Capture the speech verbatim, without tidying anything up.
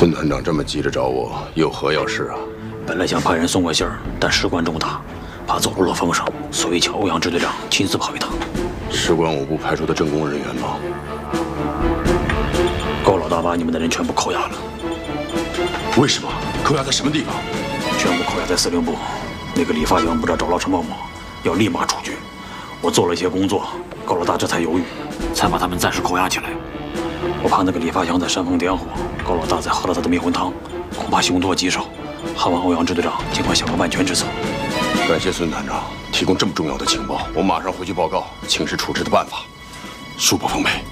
孙团长这么急着找我，有何要事啊？ 本来想派人送个信儿，但事关重大，怕走漏了风声，所以请欧阳支队长亲自跑一趟。 事关我部派出的政工人员吗？ 高老大把你们的人全部扣押了。 为什么？扣押在什么地方？ 全部扣押在司令部。那个理发营不知道找了什么毛，要立马处决。我做了一些工作，高老大这才犹豫，才把他们暂时扣押起来。我怕那个理发营在煽风点火，高老大再喝了他的灭魂汤，恐怕凶多吉少。还望欧阳支队长尽快想个万全之策。 感谢孙团长提供这么重要的情报，我马上回去报告请示处置的办法，恕不奉陪。